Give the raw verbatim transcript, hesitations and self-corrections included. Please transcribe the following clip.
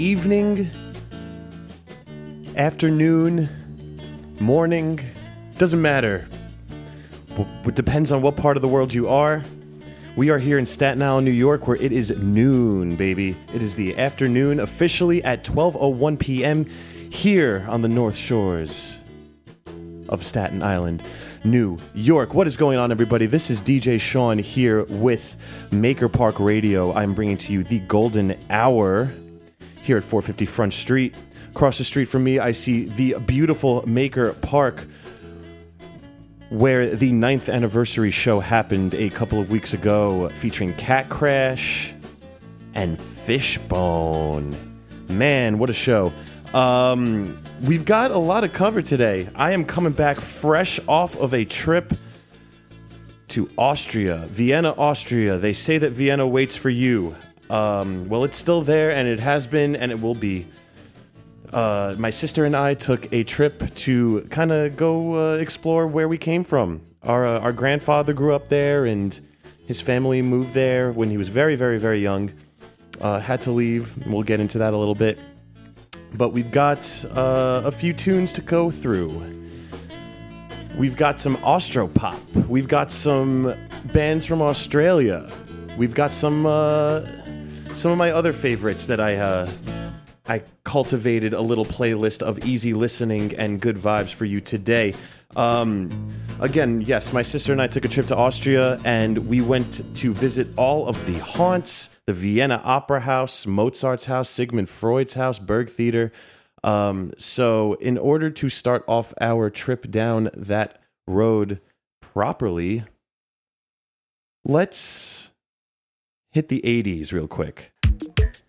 evening, afternoon, morning, doesn't matter. It depends on what part of the world you are. We are here in Staten Island, New York, where it is noon, baby. It is the afternoon, officially at twelve oh one p.m. here on the North Shores of Staten Island, New York. What is going on, everybody? This is D J Sean here with Maker Park Radio. I'm bringing to you the golden hour here at four fifty Front Street. Across the street from me, I see the beautiful Maker Park, where the ninth anniversary show happened a couple of weeks ago, featuring Cat Crash and Fishbone. Man, what a show. Um, we've got a lot of cover today. I am coming back fresh off of a trip to Austria, Vienna, Austria. They say that Vienna waits for you. Um, well, it's still there, and it has been, and it will be. Uh, my sister and I took a trip to kind of go uh, explore where we came from. Our uh, our grandfather grew up there, and his family moved there when he was very, very, very young. Uh, had to leave. We'll get into that a little bit. But we've got uh, a few tunes to go through. We've got some Austropop. We've got some bands from Australia. We've got some uh, some of my other favorites that I uh, I cultivated a little playlist of easy listening and good vibes for you today. Um, again, yes, my sister and I took a trip to Austria, and we went to visit all of the haunts. The Vienna Opera House, Mozart's house, Sigmund Freud's house, Burgtheater. Um, so in order to start off our trip down that road properly, let's hit the eighties real quick.